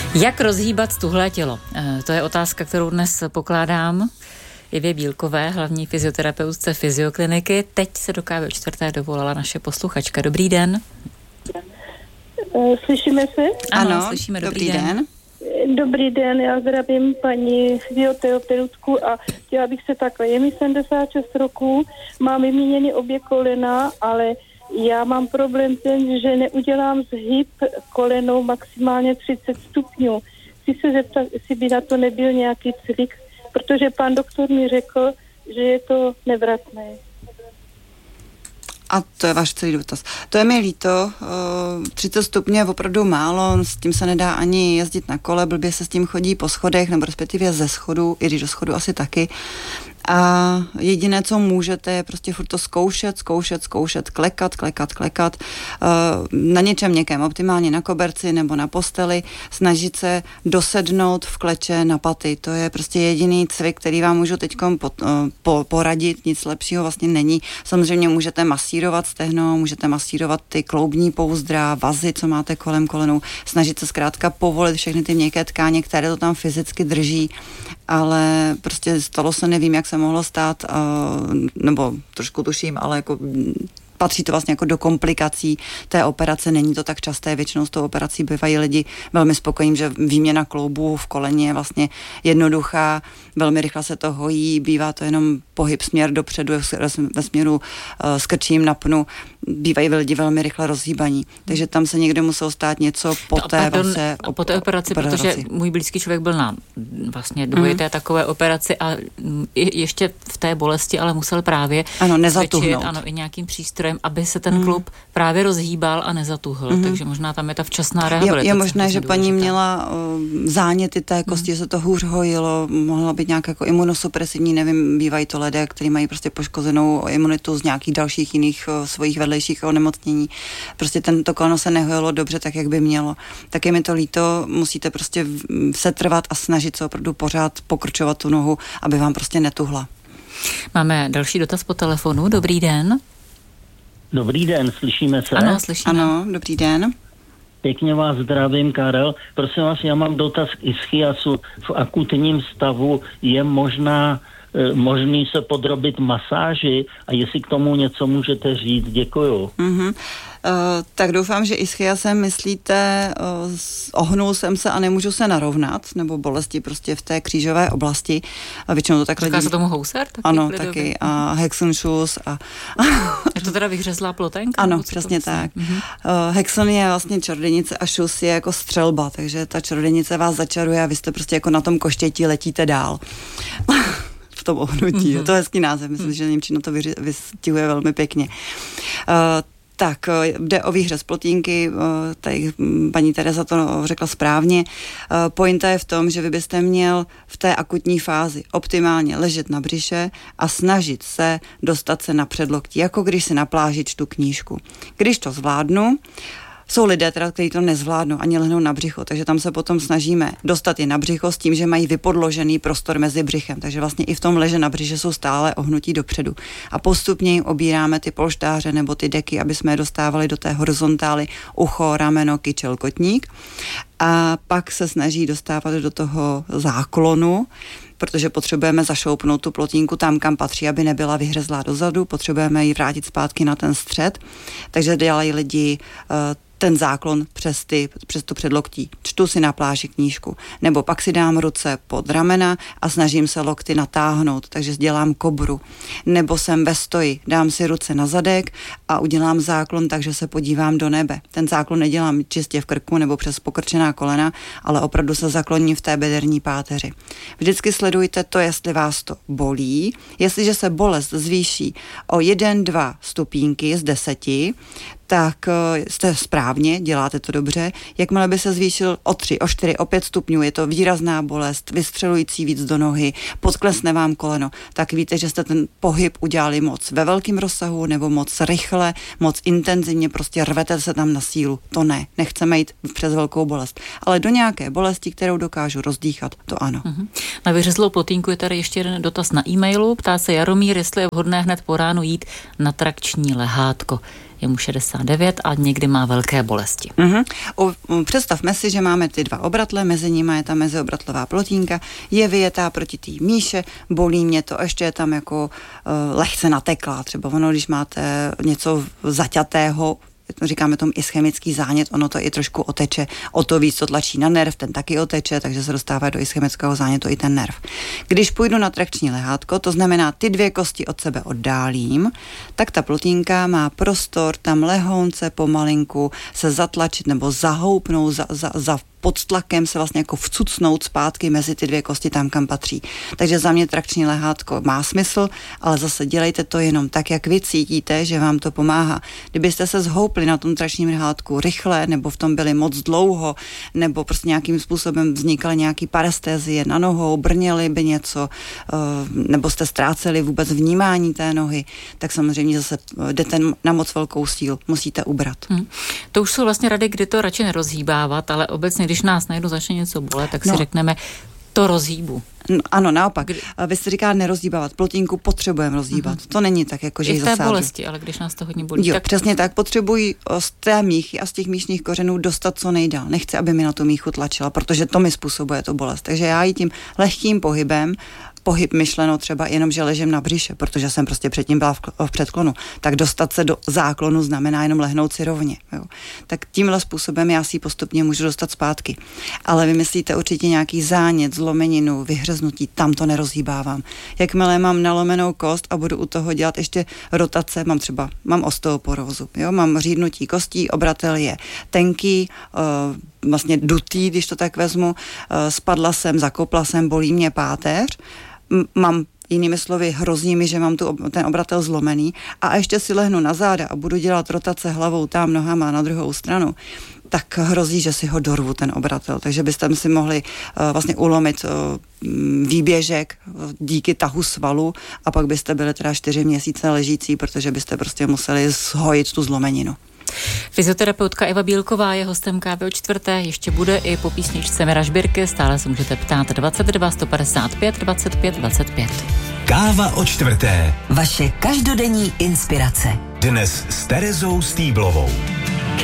Jak rozhýbat stuhlé tělo? To je otázka, kterou dnes pokládám Ivě Bílkové, hlavní fyzioterapeutce Fyziokliniky. Teď se do kávy 4. dovolala naše posluchačka. Dobrý den. Slyšíme se? Ano, slyšíme. Dobrý den. Dobrý den, já zdravím paní fyzioterapeutku a chtěla bych se takhle. Je mi 76 roků, mám vyměněny obě kolena, ale já mám problém ten, že neudělám zhyb kolenou maximálně 30 stupňů. Chci se zeptat, jestli by na to nebyl nějaký cvik, protože pan doktor mi řekl, že je to nevratné. A to je váš celý dotaz. To je mi líto, 30 stupňů je opravdu málo, s tím se nedá ani jezdit na kole, blbě se s tím chodí po schodech, nebo respektive ze schodu, i když do schodu asi taky. A jediné, co můžete, je prostě furt to zkoušet, klekat, na něčem někém, optimálně na koberci nebo na posteli, snažit se dosednout v kleče na paty. To je prostě jediný cvik, který vám můžu teďkom poradit, nic lepšího vlastně není. Samozřejmě můžete masírovat stehno, můžete masírovat ty kloubní pouzdra, vazy, co máte kolem kolenou, snažit se zkrátka povolit všechny ty měkké tkáně, které to tam fyzicky drží, ale prostě stalo se, nevím, jak se mohlo stát, nebo trošku tuším, ale jako patří to vlastně jako do komplikací té operace, není to tak časté, většinou s tou operací bývají lidi velmi spokojení, že výměna kloubů v koleni je vlastně jednoduchá, velmi rychle se to hojí, bývá to jenom pohyb směr dopředu ve směru s krčím na pnu, bývají lidi velmi rychle rozhýbaní, takže tam se někde muselo stát něco po té operaci, protože můj blízký člověk byl na vlastně dvojité takové operaci a ještě v té bolesti, ale musel právě nezatuhnout. Ano, i nějakým přístrojem, aby se ten klub právě rozhýbal a nezatuhl, takže možná tam je ta včasná rehabilitace. Je možné, že paní měla záněty té kosti, že se to hůř hojilo, mohla být nějak jako imunosupresivní, nevím, bývají to lidé, kteří mají prostě poškozenou imunitu z nějakých dalších jiných svojich vedlejších onemocnění. Prostě to koleno se nehojilo dobře tak, jak by mělo. Tak je mi to líto, musíte prostě setrvat a snažit se opravdu pořád pokrčovat tu nohu, aby vám prostě netuhla. Máme další dotaz po telefonu. Dobrý den. Dobrý den, slyšíme se? Ano, slyšíme. Ano, dobrý den. Pěkně vás zdravím, Karel. Prosím vás, já mám dotaz k ischiasu. V akutním stavu je možný se podrobit masáži a jestli k tomu něco můžete říct, děkuju. Tak doufám, že ischiasem myslíte, ohnul jsem se a nemůžu se narovnat, nebo bolesti prostě v té křížové oblasti. A většinou to takhle... Říká se tomu Houser? Ano, taky. A Hexenschuss. Je to teda vyhřezlá plotenka? Ano, přesně tak. Hexen je vlastně čarodějnice a Schuss je jako střelba, takže ta čarodějnice vás začaruje a vy jste prostě jako na tom koštěti letíte dál. V tom ohnutí. Je to hezký název, myslím, že němčina to vystihuje velmi pěkně. Tak, jde o výhřez plotínky, tady paní Tereza to řekla správně. Pointa je v tom, že vy byste měl v té akutní fázi optimálně ležet na břiše a snažit se dostat se na předloktí, jako když si na pláži čtu knížku. Když to zvládnu, jsou lidé, kteří to nezvládnou ani lehnou na břicho, takže tam se potom snažíme dostat je na břicho s tím, že mají vypodložený prostor mezi břichem, takže vlastně i v tom leže na břiše jsou stále ohnutí dopředu. A postupně jim obíráme ty polštáře nebo ty deky, aby jsme je dostávali do té horizontály ucho, rameno, kyčel, kotník. A pak se snaží dostávat do toho záklonu, protože potřebujeme zašoupnout tu plotínku tam, kam patří, aby nebyla vyhřezlá dozadu, potřebujeme ji vrátit zpátky na ten střed, takže dělají lidi ten záklon přes to předloktí. Čtu si na pláži knížku. Nebo pak si dám ruce pod ramena a snažím se lokty natáhnout, takže dělám kobru. Nebo jsem ve stoji, dám si ruce na zadek a udělám záklon, takže se podívám do nebe. Ten záklon nedělám čistě v krku nebo přes pokrčená kolena, ale opravdu se zakloním v té bederní páteři. Vždycky sledujte to, jestli vás to bolí. Jestliže se bolest zvýší o 1-2 stupínky z 10, tak jste správně, děláte to dobře. Jakmile by se zvýšil o 3, o 4, o 5 stupňů, je to výrazná bolest, vystřelující víc do nohy, podklesne vám koleno, tak víte, že jste ten pohyb udělali moc ve velkém rozsahu nebo moc rychle, moc intenzivně, prostě rvete se tam na sílu. To ne, nechceme jít přes velkou bolest. Ale do nějaké bolesti, kterou dokážu rozdýchat, to ano. Na vyřezlou plotínku je tady ještě jeden dotaz na e-mailu. Ptá se Jaromír, jestli je vhodné hned po ránu jít na trakční lehátko. je mu 69 a někdy má velké bolesti. Představme si, že máme ty 2 obratle, mezi nimi je ta meziobratlová plotínka, je vyjetá proti té míše, bolí mě to, ještě je tam jako lehce nateklá. Třeba ono, když máte něco zaťatého, říkáme tomu ischemický zánět, ono to i trošku oteče, o to víc to tlačí na nerv, ten taky oteče, takže se dostává do ischemického zánětu i ten nerv. Když půjdu na trakční lehátko, to znamená ty 2 kosti od sebe oddálím, tak ta plotínka má prostor tam lehonce pomalinku se zatlačit nebo zahoupnout, za pod tlakem se vlastně jako vcucnout zpátky mezi ty 2 kosti tam, kam patří. Takže za mě trakční lehátko má smysl, ale zase dělejte to jenom tak, jak vy cítíte, že vám to pomáhá. Kdybyste se zhoupli na tom trakčním lehátku rychle, nebo v tom byli moc dlouho, nebo prostě nějakým způsobem vznikaly nějaký parestézie na nohou, brněli by něco, nebo jste ztráceli vůbec vnímání té nohy, tak samozřejmě zase jdete na moc velkou sílu, musíte ubrat. To už jsou vlastně rady, kdy to radši nerozhýbávat, ale obecně, když nás najednou začne něco bolet, tak si řekneme, to rozhýbu. No, ano, naopak. Vy jste říká nerozhýbávat. Plotínku potřebujeme rozhýbat. To není tak, jako že ji zasádu. I v té bolesti, ale když nás to hodně bolí. Jo, tak... přesně tak. Potřebuji z té míchy a z těch míšních kořenů dostat co nejdál. Nechci, aby mi na tu míchu tlačila, protože to mi způsobuje to bolest. Takže já ji tím lehkým pohybem, pohyb myšleno třeba jenom, že ležím na břiše, protože jsem prostě předtím byla v předklonu, tak dostat se do záklonu znamená jenom lehnout si rovně. Jo. Tak tímhle způsobem já si postupně můžu dostat zpátky. Ale vymyslíte určitě nějaký zánět, zlomeninu, vyhřeznutí, tam to nerozhýbávám. Jakmile mám nalomenou kost a budu u toho dělat ještě rotace, mám osteoporózu, jo, mám řídnutí kostí, obratel je tenký, vlastně dutý, když to tak vezmu, spadla jsem, zakopla jsem, bolí mě páteř, mám jinými slovy, hrozí mi, že mám ten obratel zlomený a ještě si lehnu na záda a budu dělat rotace hlavou tam, nohama na druhou stranu, tak hrozí, že si ho dorvu ten obratel. Takže byste si mohli vlastně ulomit výběžek díky tahu svalu a pak byste byli teda 4 měsíce ležící, protože byste prostě museli zhojit tu zlomeninu. Fyzioterapeutka Eva Bílková je hostem Kávy o čtvrté, ještě bude i po písničce Mira Žbirky, stále se můžete ptát 22 155 25 25. Káva o čtvrté. Vaše každodenní inspirace. Dnes s Terezou Stýblovou.